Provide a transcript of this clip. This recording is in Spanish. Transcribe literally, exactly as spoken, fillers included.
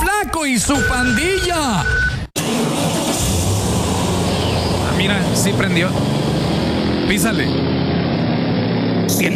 Flaco y su pandilla. Ah, mira, sí prendió. Písale.